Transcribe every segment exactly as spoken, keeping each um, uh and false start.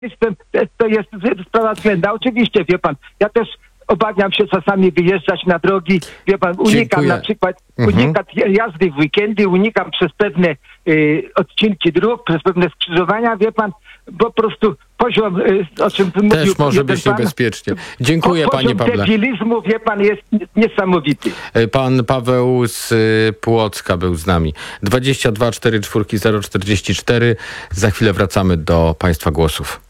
Jestem, to jest sprawa względna. Oczywiście, wie pan, ja też obawiam się czasami wyjeżdżać na drogi, wie pan, unikam Dziękuję. na przykład, Mhm. unikam jazdy w weekendy, unikam przez pewne y, odcinki dróg, przez pewne skrzyżowania, wie pan, bo po prostu poziom, y, o czym mówił Też może jeden być pan, niebezpiecznie. Dziękuję, po, panie Pawle. Poziom debilizmu, wie pan, jest niesamowity. Pan Paweł z y, Płocka był z nami. dwadzieścia dwa czterdzieści cztery zero czterdzieści cztery. Za chwilę wracamy do państwa głosów.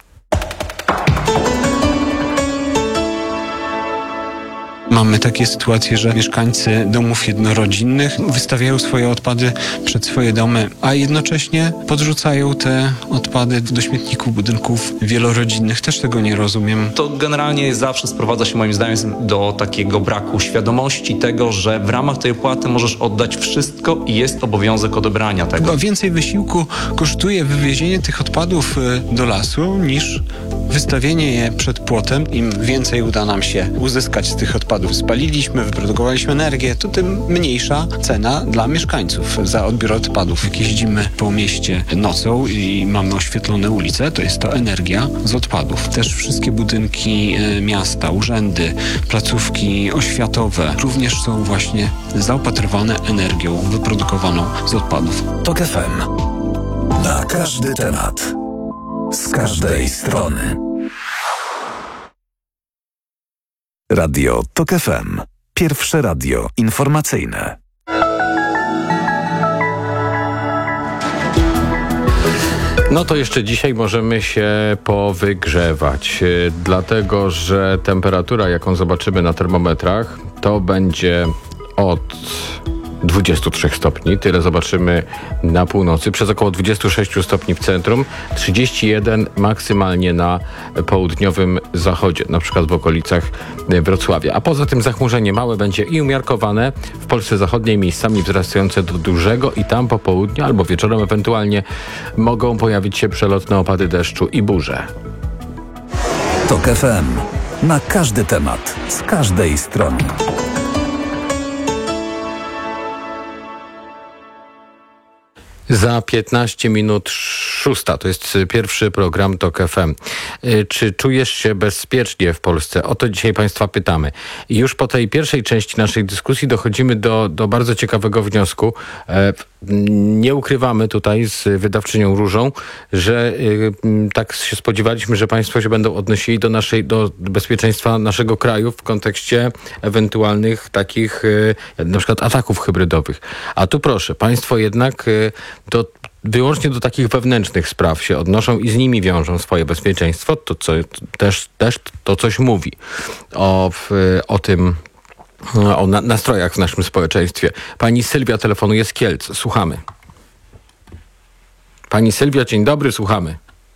Mamy takie sytuacje, że mieszkańcy domów jednorodzinnych wystawiają swoje odpady przed swoje domy, a jednocześnie podrzucają te odpady do śmietników budynków wielorodzinnych. Też tego nie rozumiem. To generalnie zawsze sprowadza się moim zdaniem do takiego braku świadomości tego, że w ramach tej opłaty możesz oddać wszystko i jest obowiązek odebrania tego. Chyba więcej wysiłku kosztuje wywiezienie tych odpadów do lasu niż wystawienie je przed płotem. Im więcej uda nam się uzyskać z tych odpadów, spaliliśmy, wyprodukowaliśmy energię, to tym mniejsza cena dla mieszkańców za odbiór odpadów. Jak jeździmy po mieście nocą i mamy oświetlone ulice, to jest to energia z odpadów. Też wszystkie budynki miasta, urzędy, placówki oświatowe również są właśnie zaopatrywane energią wyprodukowaną z odpadów. TOK F M. Na każdy temat. Z każdej strony. Radio TOK F M. Pierwsze radio informacyjne. No to jeszcze dzisiaj możemy się powygrzewać, dlatego że temperatura, jaką zobaczymy na termometrach, to będzie od dwudziestu trzech stopni. Tyle zobaczymy na północy. Przez około dwudziestu sześciu stopni w centrum, trzydzieści jeden maksymalnie na południowym zachodzie, na przykład w okolicach Wrocławia. A poza tym zachmurzenie małe będzie i umiarkowane. W Polsce zachodniej miejscami wzrastające do dużego i tam po południu albo wieczorem ewentualnie mogą pojawić się przelotne opady deszczu i burze. TOK F M. Na każdy temat. Z każdej strony. Za piętnaście minut szósta. To jest pierwszy program TOK F M. Czy czujesz się bezpiecznie w Polsce? O to dzisiaj Państwa pytamy. I już po tej pierwszej części naszej dyskusji dochodzimy do, do bardzo ciekawego wniosku. Nie ukrywamy tutaj z wydawczynią Różą, że tak się spodziewaliśmy, że Państwo się będą odnosili do naszej, do bezpieczeństwa naszego kraju w kontekście ewentualnych takich na przykład ataków hybrydowych. A tu proszę, Państwo jednak do, wyłącznie do takich wewnętrznych spraw się odnoszą i z nimi wiążą swoje bezpieczeństwo. To co, też, też to coś mówi o, o tym, o nastrojach w naszym społeczeństwie. Pani Sylwia telefonuje z Kielc. Słuchamy. Pani Sylwia, dzień dobry, słuchamy.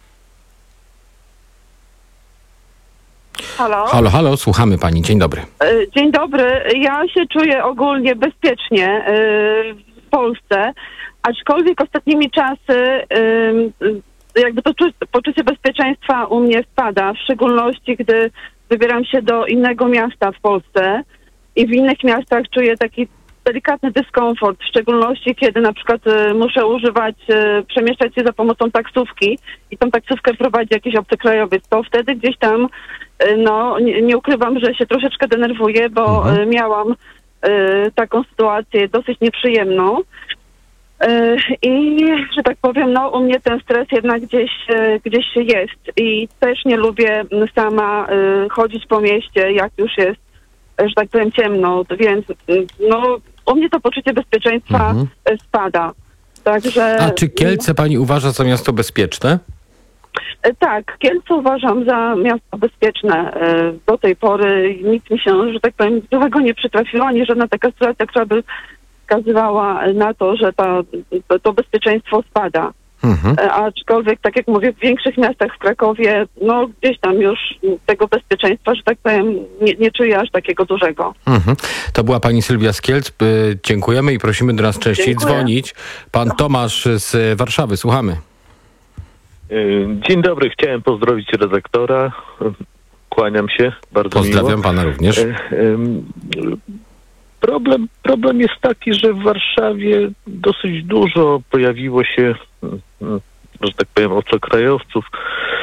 Halo? Halo, halo, słuchamy pani. Dzień dobry. Dzień dobry. Ja się czuję ogólnie bezpiecznie w Polsce, aczkolwiek ostatnimi czasy jakby to poczucie bezpieczeństwa u mnie spada, w szczególności gdy wybieram się do innego miasta w Polsce i w innych miastach czuję taki delikatny dyskomfort, w szczególności kiedy na przykład muszę używać, przemieszczać się za pomocą taksówki i tą taksówkę prowadzi jakiś obcokrajowiec, to wtedy gdzieś tam, no nie, nie ukrywam, że się troszeczkę denerwuję, bo mhm. miałam y, taką sytuację dosyć nieprzyjemną y, i, że tak powiem, no u mnie ten stres jednak gdzieś, y, gdzieś jest i też nie lubię sama y, chodzić po mieście, jak już jest, że tak powiem, ciemno, więc no u mnie to poczucie bezpieczeństwa mhm. spada. Także, a czy Kielce pani uważa za miasto bezpieczne? Tak, Kielce uważam za miasto bezpieczne. Do tej pory nic mi się, że tak powiem, złego nie przytrafiło, ani żadna taka sytuacja, która by wskazywała na to, że ta, to, to bezpieczeństwo spada. Mhm. Aczkolwiek, tak jak mówię, w większych miastach, w Krakowie, no gdzieś tam już tego bezpieczeństwa, że tak powiem, nie, nie czuję aż takiego dużego. Mhm. To była pani Sylwia z Kielc. Dziękujemy i prosimy do nas częściej Dziękuję. dzwonić. Pan Tomasz z Warszawy, słuchamy. Dzień dobry, chciałem pozdrowić redaktora. Kłaniam się, bardzo Pozdrawiam miło. pana również. Problem, problem jest taki, że w Warszawie dosyć dużo pojawiło się, że tak powiem, obcokrajowców,